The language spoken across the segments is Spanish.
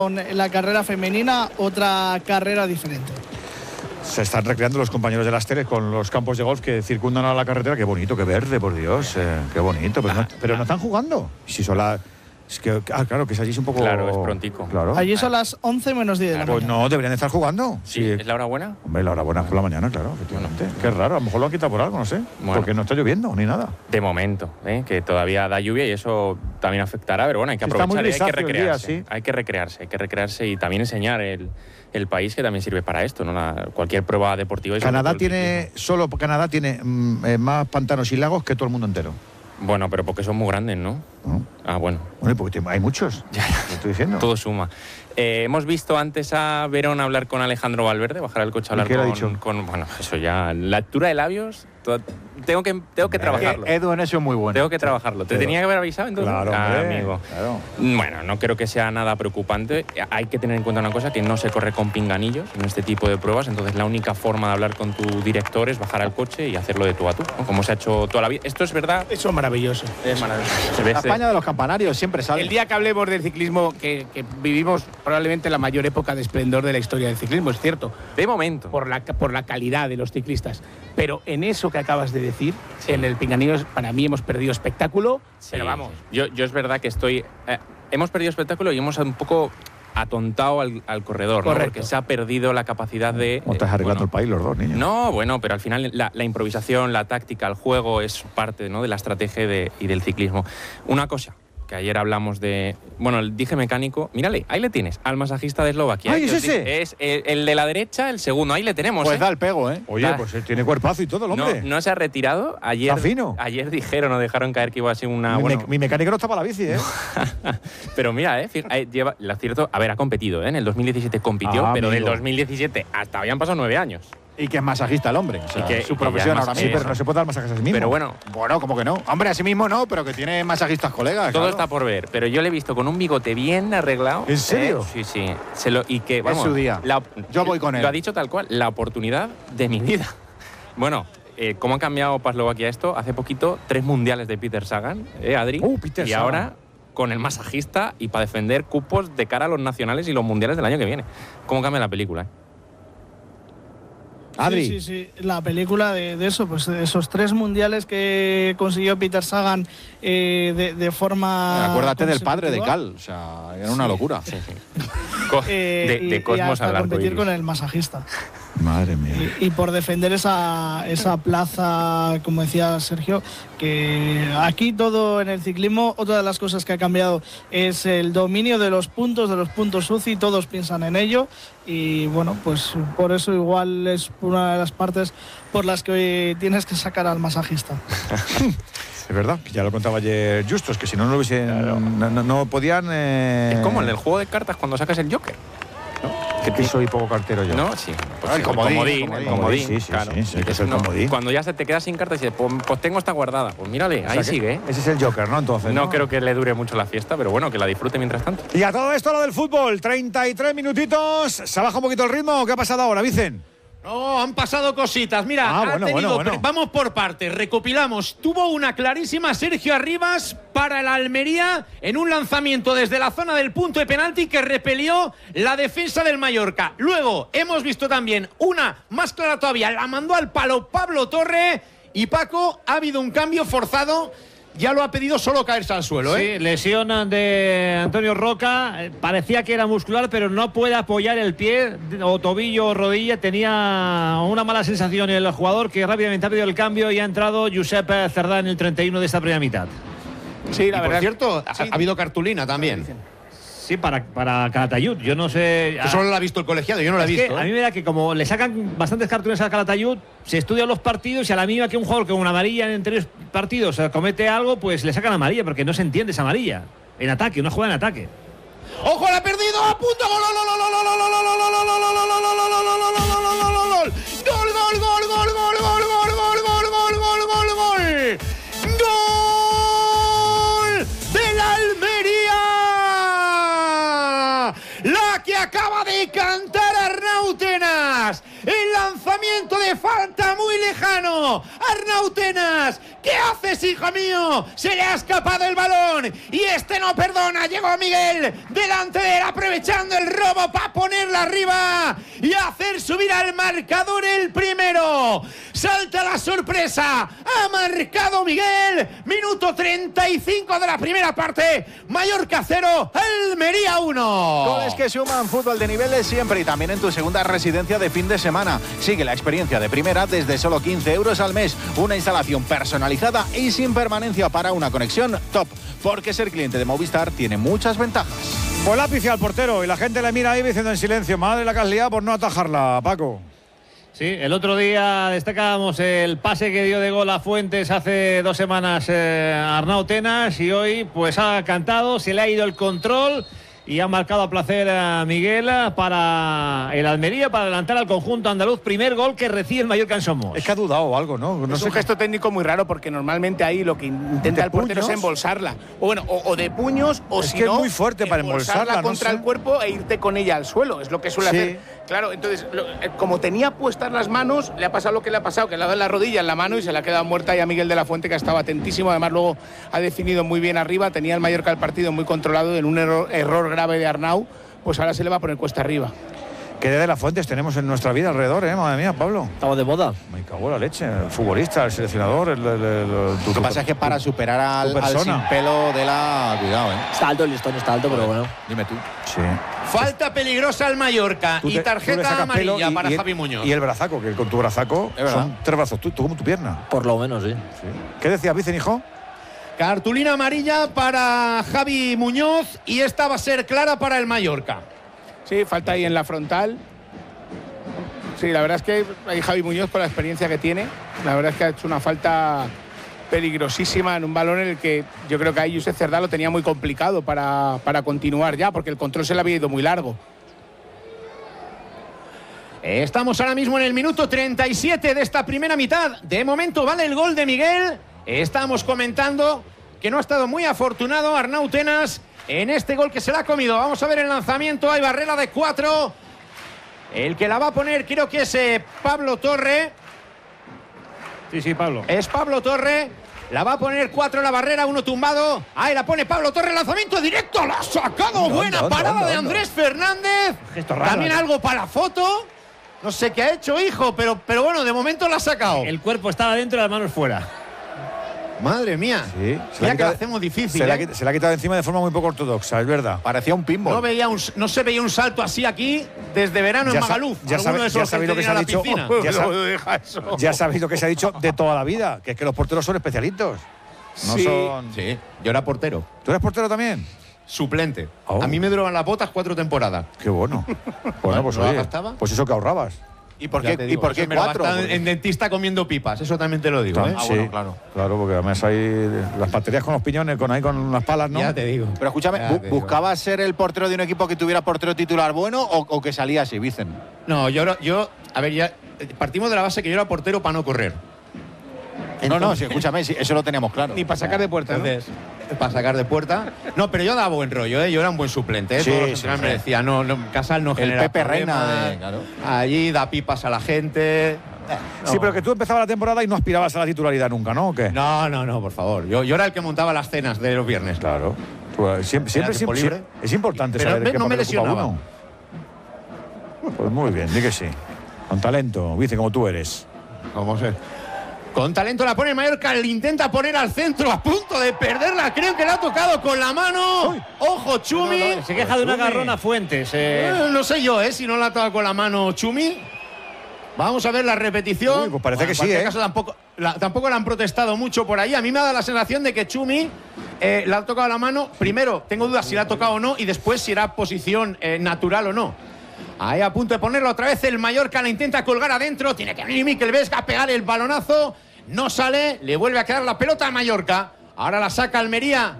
En la carrera femenina, otra carrera diferente. Se están recreando los compañeros de las teles con los campos de golf que circundan a la carretera. Qué bonito, qué verde, por Dios. Qué bonito. Pero no están jugando. Si son es que, claro, que es allí es un poco... Claro, es prontico. Claro. Allí son las 11 menos 10 de la Pues mañana. no, deberían de estar jugando. Sí, ¿es la hora buena? Hombre, la hora buena es por la mañana, claro, efectivamente. Qué raro, a lo mejor lo han quitado por algo, no sé. Bueno. Porque no está lloviendo ni nada. De momento, que todavía da lluvia y eso también afectará, pero bueno, hay que Está muy aprovechar y hay que grisáceo el día, recrearse. sí. Hay que recrearse y también enseñar el país que también sirve para esto, ¿no? Cualquier prueba deportiva. Canadá tiene más pantanos y lagos que todo el mundo entero. Bueno, pero porque son muy grandes, ¿no? ¿No? Ah, bueno. Bueno, porque hay muchos. Ya, Lo estoy diciendo. todo suma. Hemos visto antes a Verón hablar con Alejandro Valverde, bajar al coche a hablar qué le ha dicho? bueno, eso ya, la altura de labios, tengo que trabajarlo. Edu en eso es muy bueno. Tengo que trabajarlo. ¿Te tenía que haber avisado entonces? Claro, hombre, amigo. claro. Bueno, no creo que sea nada preocupante. Hay que tener en cuenta una cosa, que no se corre con pinganillos en este tipo de pruebas, entonces la única forma de hablar con tu director es bajar al coche y hacerlo de tú a tú, ¿no? Como se ha hecho toda la vida. Esto es verdad. Eso es maravilloso. Es maravilloso. La España de los campanarios siempre sale. El día que hablemos del ciclismo, que vivimos probablemente la mayor época de esplendor de la historia del ciclismo, es cierto, De momento. por la calidad de los ciclistas. Pero en eso que acabas de decir, en el pinganillo, para mí hemos perdido espectáculo, pero vamos. Yo es verdad que hemos perdido espectáculo y hemos un poco atontado al corredor, ¿no? Porque se ha perdido la capacidad de... ¿Cómo estás arreglando el país los dos, niños? No, bueno, pero al final la improvisación, la táctica, el juego es parte, ¿no?, de la estrategia y del ciclismo. Una cosa, que ayer hablamos de... Bueno, el dije mecánico, mírale, ahí le tienes, al masajista de Eslovaquia. ¡Ay, es ese! Es el de la derecha, el segundo, ahí le tenemos. Pues da el pego, ¿eh? Oye, pues él tiene cuerpazo y todo el hombre. No se ha retirado. Ayer, Está fino. Ayer dijeron o dejaron caer que iba a ser una... Mi mecánico no está para la bici, ¿eh? Pero mira, lleva, lo cierto, a ver, ha competido, ¿eh? En el 2017 compitió, pero amigo. del 2017 hasta habían pasado 9 años. Y que es masajista el hombre. O sea, Y que- su y que profesión ya ahora Sí, mismo. pero no se puede dar masajes a sí mismo. Pero bueno, Bueno, ¿cómo que no? Hombre, a sí mismo no, pero que tiene masajistas colegas. todo claro. está por ver. Pero yo le he visto con un bigote bien arreglado. ¿En serio? Sí, sí. Y que, vamos, su día. Yo voy con él. Lo ha dicho tal cual, la oportunidad de mi vida. Bueno, ¿cómo ha cambiado para Eslovaquia esto? Hace poquito, 3 mundiales de Peter Sagan, Adri. Peter y Sagan. ahora con el masajista y para defender cupos de cara a los nacionales y los mundiales del año que viene. ¿Cómo cambia la película? Adri. Sí, la película de eso, pues de esos 3 mundiales que consiguió Peter Sagan de forma... Acuérdate del padre de consecutiva. Cal. O sea, era una locura. Sí, sí. Y de Cosmos hasta al arco competir iris. con el masajista. Madre mía. Y por defender esa plaza, como decía Sergio, que aquí todo en el ciclismo, otra de las cosas que ha cambiado es el dominio de los puntos UCI, todos piensan en ello y bueno, pues por eso igual es una de las partes por las que hoy tienes que sacar al masajista. Es verdad, que ya lo contaba ayer Justos, que si no lo hubiesen... Claro. No podían... Es como en el juego de cartas cuando sacas el Joker. Que soy poco cartero yo. ¿No? Sí. Ah, el comodín, el comodín. Sí, claro. sí, que es Dices, el no, comodín. cuando ya se te quedas sin cartas y dices, pues tengo esta guardada. Pues mírale, O sea ahí que sigue. Ese es el Joker, ¿no? Entonces, No creo que le dure mucho la fiesta, pero bueno, que la disfrute mientras tanto. Y a todo esto lo del fútbol, 33 minutitos. ¿Se baja un poquito el ritmo? ¿Qué ha pasado ahora, Vicen? No, han pasado cositas. Mira, bueno. vamos por partes, recopilamos. Tuvo una clarísima Sergio Arribas para el Almería en un lanzamiento desde la zona del punto de penalti que repelió la defensa del Mallorca. Luego hemos visto también una más clara todavía, la mandó al palo Pablo Torre y Paco, ha habido un cambio forzado. Ya lo ha pedido solo caerse al suelo, ¿eh? Sí, lesión de Antonio Roca. Parecía que era muscular, pero no puede apoyar el pie, o tobillo o rodilla. Tenía una mala sensación el jugador, que rápidamente ha pedido el cambio y ha entrado Josep Cerdá en el 31 de esta primera mitad. Sí, Y la por verdad. cierto, Sí. ha habido cartulina también. Sí, para Calatayud. Yo no sé. Que solo la ha visto el colegiado, yo no la he Es que visto. a mí me da que como le sacan bastantes cartones a Calatayud, se estudian los partidos y a la mínima que un jugador con una amarilla en 3 partidos comete algo, pues le sacan amarilla, porque no se entiende esa amarilla. En ataque, una jugada en ataque. ¡Ojo, la ha perdido! ¡A punto! ¡Gol! ¡Del Almería! La que acaba de cantar Arnau Tenas. El lanzamiento de de falta muy lejano. Arnau Tenas, ¿qué haces, hijo mío? Se le ha escapado el balón y este no perdona. Llegó Miguel delante de él, aprovechando el robo para ponerla arriba y hacer subir al marcador el primero. Salta la sorpresa, ha marcado Miguel. Minuto 35 de la primera parte. Mallorca 0, Almería 1. Goles que suman, fútbol de niveles siempre y también en tu segunda residencia de fin de semana. Sigue la experiencia de primera desde solo 15 euros al mes. Una instalación personalizada y sin permanencia para una conexión top. Porque ser cliente de Movistar tiene muchas ventajas. Pues lápiz al portero y la gente le mira ahí diciendo en silencio, madre la que has liado por no atajarla, Paco. Sí, el otro día destacábamos el pase que dio de gol a Fuentes hace 2 semanas Arnau Tenas y hoy pues ha cantado, se le ha ido el control y ha marcado a placer a Miguel para el Almería, para adelantar al conjunto andaluz. Primer gol que recibe el Mallorca en Somos. Es que ha dudado o algo, ¿no? Es un gesto técnico muy raro porque normalmente ahí lo que intenta el portero es embolsarla. O bueno, o de puños o es si que no, es muy fuerte para embolsarla contra el cuerpo e irte con ella al suelo. Es lo que suele hacer. Claro, entonces, como tenía puestas las manos, le ha pasado lo que le ha pasado, que le ha dado la rodilla en la mano y se le ha quedado muerta. Y a Miguel de la Fuente, que estaba atentísimo, además luego ha definido muy bien arriba, tenía el Mallorca el partido muy controlado, en un error grave de Arnau, pues ahora se le va a poner cuesta arriba. ¿Qué de las Fuentes tenemos en nuestra vida alrededor, madre mía, Pablo? Estamos de moda. Me cago en la leche. El futbolista, el seleccionador, Lo que pasa es que para superar al sin pelo de la... Cuidado, Está alto el listón, está alto, pero bueno. Dime tú. Sí. Falta peligrosa al Mallorca y tarjeta amarilla para Javi Muñoz. Y el brazaco, que con tu brazaco son 3 brazos, tú como tu pierna. Por lo menos, sí. ¿Qué decías, Vicen, hijo? Cartulina amarilla para Javi Muñoz y esta va a ser clara para el Mallorca. Sí, falta ahí en la frontal. Sí, la verdad es que ahí Javi Muñoz, con la experiencia que tiene, la verdad es que ha hecho una falta peligrosísima en un balón en el que yo creo que ahí Josep Cerdá lo tenía muy complicado para continuar ya, porque el control se le había ido muy largo. Estamos ahora mismo en el minuto 37 de esta primera mitad. De momento vale el gol de Miguel. Estamos comentando que no ha estado muy afortunado Arnau Tenas en este gol que se la ha comido. Vamos a ver el lanzamiento. Hay barrera de 4. El que la va a poner creo que es Pablo Torre. Sí, Pablo. Es Pablo Torre. La va a poner 4 la barrera, 1 tumbado. Ahí la pone Pablo Torre, lanzamiento directo. La ha sacado. Buena parada de Andrés Fernández. Gesto raro, también algo para la foto. No sé qué ha hecho, hijo, pero bueno, de momento la ha sacado. El cuerpo estaba dentro y las manos fuera. Madre mía. Sí, ya que lo hacemos difícil. Se la ha quitado encima de forma muy poco ortodoxa, es verdad. Parecía un pinball. No se veía un salto así aquí desde verano en Magaluf. Ya sabéis lo que se ha dicho. Ya sabéis lo que se ha dicho de toda la vida, que es que los porteros son especialitos. No son... Sí, yo era portero. ¿Tú eres portero también? Suplente. Oh. A mí me duraban las botas 4 temporadas. Qué bueno. Bueno, pues ¿no oye, gastaba? pues eso que ahorrabas. ¿Y por qué 4? En dentista comiendo pipas, eso también te lo digo. Sí, bueno, claro. Claro, porque además hay las baterías con los piñones, con las palas, ¿no? Ya te digo. Pero escúchame, ¿buscabas ser el portero de un equipo que tuviera portero titular bueno o que salía así, Vicen? No, yo, a ver, ya partimos de la base que yo era portero para no correr. No, sí, escúchame, sí, eso lo teníamos claro. Ni para sacar de puerta, ¿no? Entonces, para sacar de puerta. No, pero yo daba buen rollo, yo era un buen suplente. Sí, todos los entrenadores me decían, no, Casal no genera Pepe problemas, Reina claro. Allí da pipas a la gente. Sí, pero que tú empezabas la temporada y no aspirabas a la titularidad nunca, ¿no? ¿O qué? No, por favor. Yo era el que montaba las cenas de los viernes. Claro. Siempre es importante pero saber qué no me papel ocupa lesionaba. uno. Pues muy bien, di que sí. Con talento, Vicen, como tú eres. ¿Cómo se? Con talento la pone el Mallorca, le intenta poner al centro, a punto de perderla. Creo que la ha tocado con la mano. ¡Uy! ¡Ojo, Chumi! Se queja de una garrona Fuentes. No sé yo, si no la ha tocado con la mano Chumi. Vamos a ver la repetición. Uy, pues parece que sí, En cualquier caso, tampoco le han protestado mucho por ahí. A mí me ha dado la sensación de que Chumi la ha tocado la mano. Primero, tengo dudas si la ha tocado o no, y después si era posición natural o no. Ahí a punto de ponerlo otra vez el Mallorca, la intenta colgar adentro, tiene que venir Mikel Vesga a pegar el balonazo, no sale, le vuelve a quedar la pelota al Mallorca, ahora la saca Almería,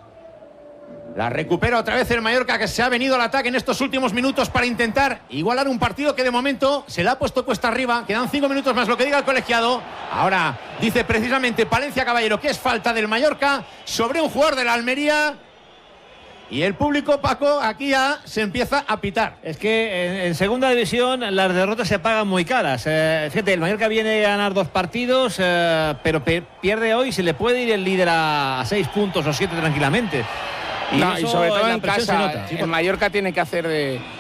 la recupera otra vez el Mallorca, que se ha venido al ataque en estos últimos minutos para intentar igualar un partido que de momento se le ha puesto cuesta arriba, quedan 5 minutos más, lo que diga el colegiado. Ahora dice precisamente Palencia Caballero que es falta del Mallorca sobre un jugador de la Almería. Y el público, Paco, aquí ya se empieza a pitar. Es que en segunda división las derrotas se pagan muy caras. Fíjate, el Mallorca viene a ganar 2 partidos, pero pierde hoy, se le puede ir el líder a 6 puntos o 7 tranquilamente. Y sobre todo en casa, el Mallorca tiene que hacer de